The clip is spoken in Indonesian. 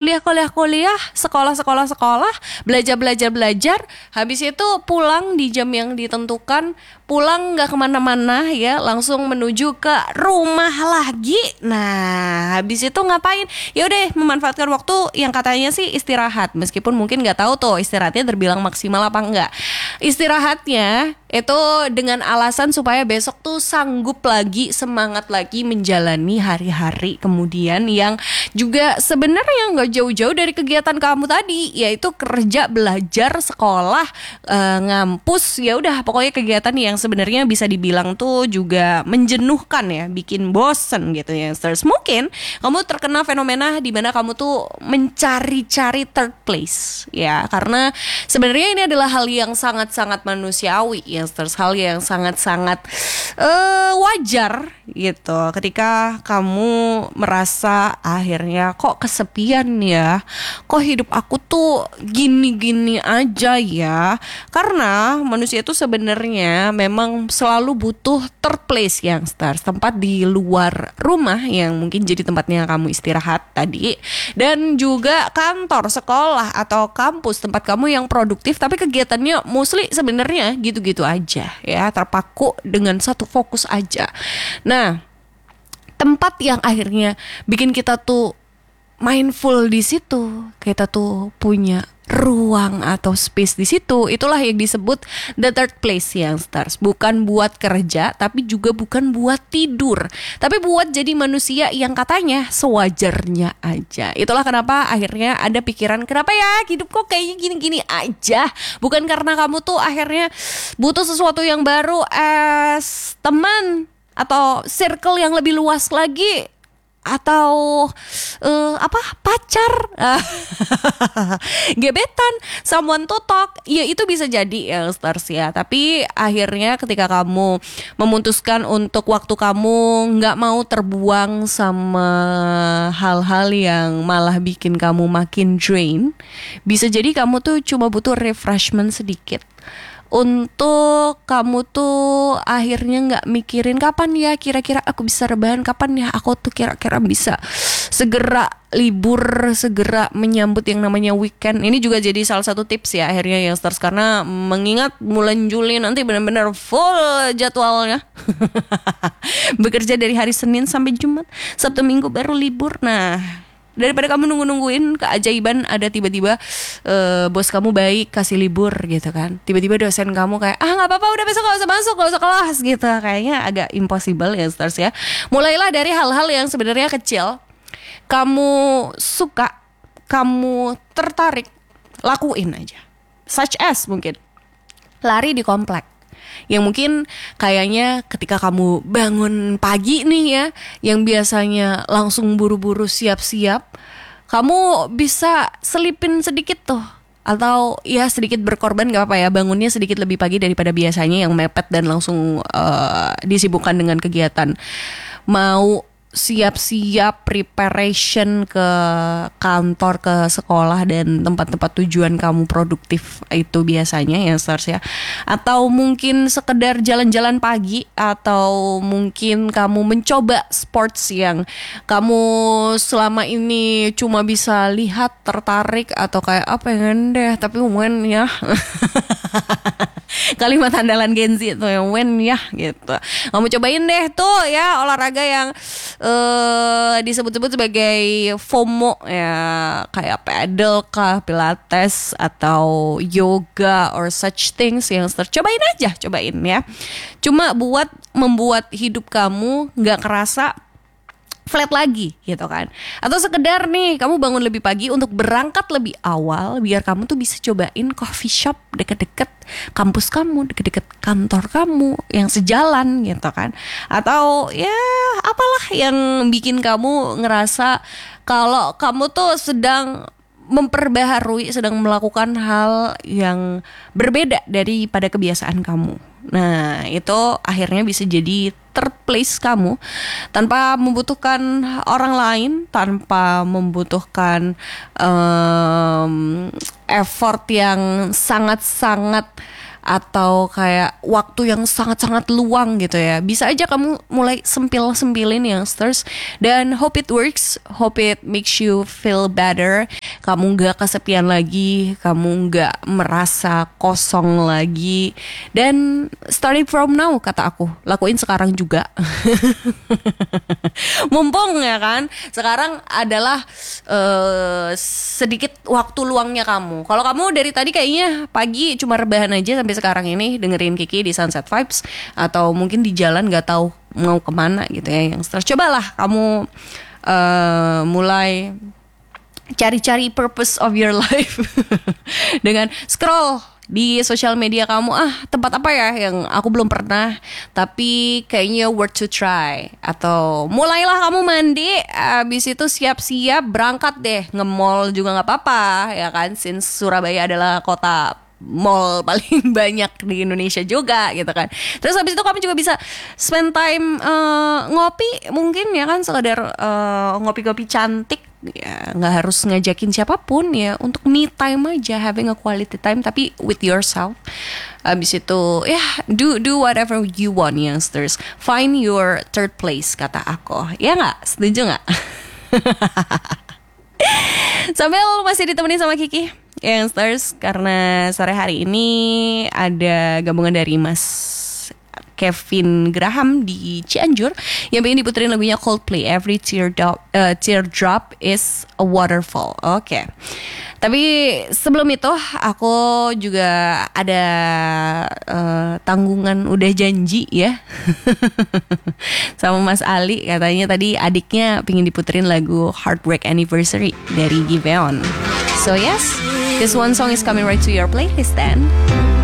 kuliah, sekolah, belajar. Habis itu pulang di jam yang ditentukan, pulang gak kemana-mana ya, langsung menuju ke rumah lagi. Nah, habis itu ngapain? Ya udah, memanfaatkan waktu yang katanya sih istirahat. Meskipun mungkin gak tahu tuh istirahatnya terbilang maksimal apa enggak. Istirahatnya itu dengan alasan supaya besok tuh sanggup lagi, semangat lagi menjalani hari-hari kemudian yang juga sebenarnya nggak jauh-jauh dari kegiatan kamu tadi, yaitu kerja, belajar, sekolah, ngampus. Ya udah, pokoknya kegiatan yang sebenarnya bisa dibilang tuh juga menjenuhkan ya, bikin bosen gitu ya. Terus mungkin kamu terkena fenomena di mana kamu tuh mencari-cari third place ya, karena sebenarnya ini adalah hal yang sangat-sangat manusiawi ya, terus hal yang sangat-sangat wajar gitu ketika kamu merasa akhirnya kok kesepian ya, kok hidup aku tuh gini-gini aja ya. Karena manusia itu sebenarnya memang selalu butuh third place yang stars, tempat di luar rumah yang mungkin jadi tempatnya kamu istirahat tadi, dan juga kantor, sekolah atau kampus, tempat kamu yang produktif tapi kegiatannya mostly sebenarnya gitu-gitu aja ya, terpaku dengan satu fokus aja. Nah, tempat yang akhirnya bikin kita tuh mindful di situ, kita tuh punya ruang atau space di situ, itulah yang disebut the third place yang stars. Bukan buat kerja, tapi juga bukan buat tidur, tapi buat jadi manusia yang katanya sewajarnya aja. Itulah kenapa akhirnya ada pikiran, kenapa ya hidup kok kayaknya gini-gini aja. Bukan karena kamu tuh akhirnya butuh sesuatu yang baru as teman atau circle yang lebih luas lagi, atau pacar, gebetan, someone to talk, ya itu bisa jadi ya stars ya. Tapi akhirnya ketika kamu memutuskan untuk waktu kamu nggak mau terbuang sama hal-hal yang malah bikin kamu makin drain, bisa jadi kamu tuh cuma butuh refreshment sedikit untuk kamu tuh akhirnya nggak mikirin kapan ya kira-kira aku bisa rebahan, kapan ya aku tuh kira-kira bisa segera libur, segera menyambut yang namanya weekend. Ini juga jadi salah satu tips ya akhirnya yang stars, karena mengingat bulan Juli nanti benar-benar full jadwalnya. Bekerja dari hari Senin sampai Jumat, Sabtu Minggu baru libur. Nah, daripada kamu nungguin keajaiban ada tiba-tiba bos kamu baik kasih libur gitu kan, tiba-tiba dosen kamu kayak nggak apa-apa, udah besok gak usah masuk, gak usah kelas gitu, kayaknya agak impossible ya stars ya. Mulailah dari hal-hal yang sebenarnya kecil, kamu suka, kamu tertarik, lakuin aja. Such as mungkin lari di komplek, yang mungkin kayaknya ketika kamu bangun pagi nih ya, yang biasanya langsung buru-buru siap-siap, kamu bisa selipin sedikit tuh, atau ya sedikit berkorban gak apa ya, bangunnya sedikit lebih pagi daripada biasanya yang mepet dan langsung disibukkan dengan kegiatan. Mau siap-siap preparation ke kantor, ke sekolah dan tempat-tempat tujuan kamu produktif itu biasanya ya stars ya. Atau mungkin sekedar jalan-jalan pagi, atau mungkin kamu mencoba sports yang kamu selama ini cuma bisa lihat, tertarik, atau kayak pengen deh tapi when ya. Kalimat andalan Gen Z tuh yang when ya gitu. Kamu cobain deh tuh ya olahraga yang disebut-sebut sebagai FOMO ya, kayak paddle kah, pilates, atau yoga or such things yang cobain aja, cobain ya. Cuma buat membuat hidup kamu gak kerasa flat lagi gitu kan. Atau sekedar nih kamu bangun lebih pagi untuk berangkat lebih awal, biar kamu tuh bisa cobain coffee shop deket-deket kampus kamu, deket-deket kantor kamu yang sejalan gitu kan. Atau ya apalah yang bikin kamu ngerasa kalau kamu tuh sedang memperbaharui, sedang melakukan hal yang berbeda daripada kebiasaan kamu. Nah, itu akhirnya bisa jadi third place kamu, tanpa membutuhkan orang lain, tanpa membutuhkan effort yang sangat-sangat, atau kayak waktu yang sangat-sangat luang gitu ya. Bisa aja kamu mulai sempil-sempilin youngsters, dan hope it works, hope it makes you feel better. kamu gak kesepian lagi, kamu gak merasa kosong lagi. Dan starting from now kata aku, lakuin sekarang juga. Mumpung ya kan, sekarang adalah sedikit waktu luangnya kamu. Kalau kamu dari tadi kayaknya pagi cuma rebahan aja sampai sekarang ini dengerin Kiki di Sunset Vibes, atau mungkin di jalan gak tahu mau kemana gitu ya, yang stres, cobalah kamu mulai cari-cari purpose of your life dengan scroll di sosial media kamu, tempat apa ya yang aku belum pernah tapi kayaknya worth to try. Atau mulailah kamu mandi, habis itu siap-siap berangkat deh nge-mall juga gak apa-apa ya kan, since Surabaya adalah kota mall paling banyak di Indonesia juga gitu kan. Terus habis itu kamu juga bisa spend time ngopi mungkin ya kan, sekedar ngopi-ngopi cantik ya, nggak harus ngajakin siapapun ya, untuk me time aja, having a quality time tapi with yourself. Habis itu ya do whatever you want youngsters, find your third place kata aku, ya nggak, setuju nggak? Sambil masih ditemenin sama Kiki youngsters, karena sore hari ini ada gabungan dari Mas Kevin Graham di Cianjur yang pengen diputerin lagunya Coldplay, Every Teardrop is a Waterfall. Oke. Tapi sebelum itu aku juga ada tanggungan, udah janji ya sama Mas Ali, katanya tadi adiknya pengen diputerin lagu Heartbreak Anniversary dari Giveon. So yes, this one song is coming right to your playlist then.